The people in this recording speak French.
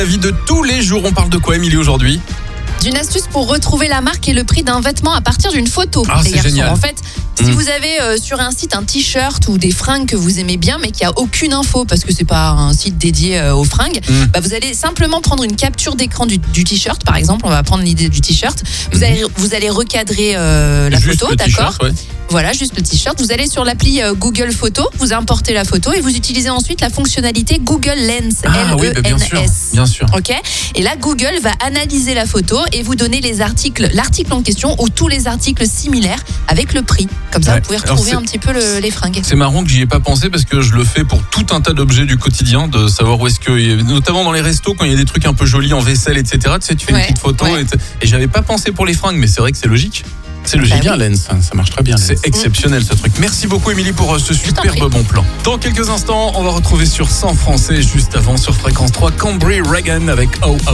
La vie de tous les jours, on parle de quoi, Émilie, aujourd'hui? D'une astuce pour retrouver la marque et le prix d'un vêtement à partir d'une photo. Ah, c'est génial. En fait, si vous avez sur un site un t-shirt ou des fringues que vous aimez bien, mais qu'il n'y a aucune info parce que c'est pas un site dédié aux fringues, vous allez simplement prendre une capture d'écran du t-shirt, par exemple. On va prendre l'idée du t-shirt. Vous allez recadrer la Juste photo, le d'accord? t-shirt, ouais. Voilà, juste le t-shirt. Vous allez sur l'appli Google Photos, vous importez la photo et vous utilisez ensuite la fonctionnalité Google Lens. Ah oui, bien sûr. Ok. Et là, Google va analyser la photo et vous donner l'article en question ou tous les articles similaires avec le prix. Comme ça, vous pouvez retrouver un petit peu les fringues. C'est marrant que j'y ai pas pensé parce que je le fais pour tout un tas d'objets du quotidien, de savoir où est-ce que, notamment dans les restos, quand il y a des trucs un peu jolis en vaisselle, etc. Tu sais, tu fais une petite photo et j'avais pas pensé pour les fringues, mais c'est vrai que c'est logique. C'est logique. Bien Lens, ça marche très bien. C'est exceptionnel ce truc. Merci beaucoup Émilie pour ce superbe bon plan. Dans quelques instants, on va retrouver sur 100 Français juste avant sur Fréquence 3 Cambry Reagan avec Oh.